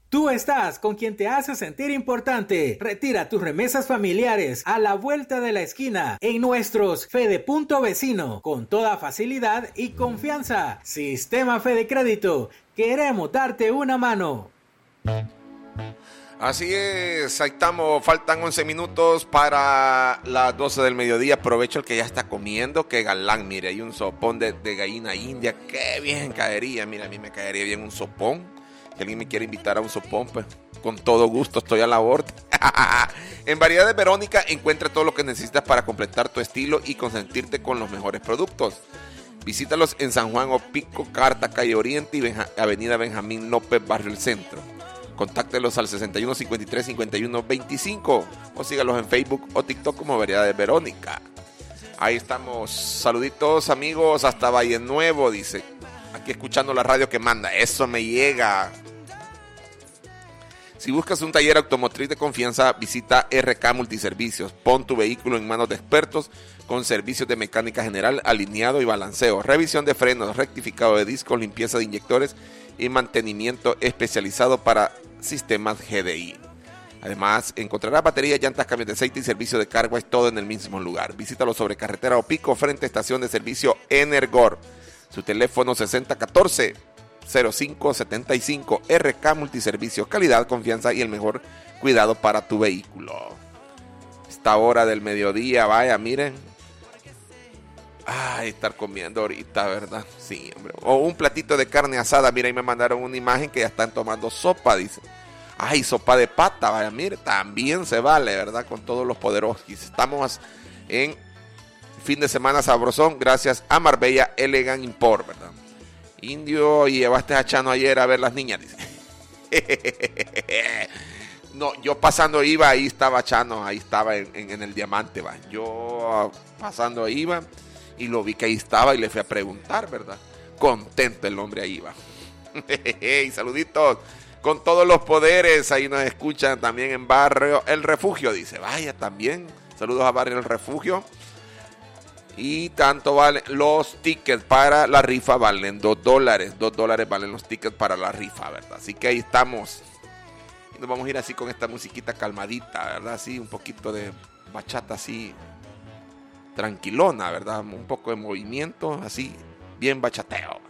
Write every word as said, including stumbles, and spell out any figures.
Tú estás con quien te hace sentir importante. Retira tus remesas familiares a la vuelta de la esquina en nuestros Fede Punto Vecino con toda facilidad y confianza. Sistema Fede Crédito. Queremos darte una mano. Así es, ahí estamos, faltan once minutos para las doce del mediodía. Aprovecho el que ya está comiendo, que galán, mire, hay un sopón de, de gallina india, qué bien caería, mira, a mí me caería bien un sopón. Si alguien me quiere invitar a un sopón, pues con todo gusto estoy a la orden. En Variedades Verónica encuentra todo lo que necesitas para completar tu estilo y consentirte con los mejores productos. Visítalos en San Juan Opico, Carta, Calle Oriente y Benja- Avenida Benjamín López, Barrio El Centro. Contáctelos al sesenta y uno cincuenta y tres cincuenta y uno veinticinco o sígalos en Facebook o TikTok como Variedades Verónica. Ahí estamos. Saluditos amigos hasta Valle Nuevo, dice. Aquí escuchando la radio que manda. Eso me llega. Si buscas un taller automotriz de confianza, visita R K Multiservicios. Pon tu vehículo en manos de expertos con servicios de mecánica general, alineado y balanceo, revisión de frenos, rectificado de discos, limpieza de inyectores y mantenimiento especializado para sistemas G D I. Además, encontrarás baterías, llantas, cambios de aceite y servicio de carga, es todo en el mismo lugar. Visítalo sobre carretera Opico, frente a estación de servicio Energor. Su teléfono sesenta catorce cero cinco setenta y cinco. R K Multiservicios, calidad, confianza y el mejor cuidado para tu vehículo. Esta hora del mediodía, vaya, miren. Ay, estar comiendo ahorita, ¿verdad? Sí, hombre. O un platito de carne asada. Mira, ahí me mandaron una imagen que ya están tomando sopa, dice. Ay, sopa de pata, vaya, mire, también se vale, ¿verdad? Con todos los poderosos. Estamos en fin de semana sabrosón, gracias a Marbella Elegant Import, ¿verdad? Indio, y llevaste a Chano ayer a ver las niñas, dice. No, yo pasando iba, ahí estaba Chano, ahí estaba en, en, en el diamante, va. Yo pasando iba y lo vi que ahí estaba y le fui a preguntar, ¿verdad? Contento el hombre ahí va. Y saluditos con todos los poderes, ahí nos escuchan también en Barrio El Refugio, dice. Vaya, también, saludos a Barrio El Refugio. Y tanto valen los tickets para la rifa, valen dos dólares. Dos dólares valen los tickets para la rifa, ¿verdad? Así que ahí estamos. Y nos vamos a ir así con esta musiquita calmadita, ¿verdad? Así, un poquito de bachata así, tranquilona, ¿verdad? Un poco de movimiento, así, bien bachateo.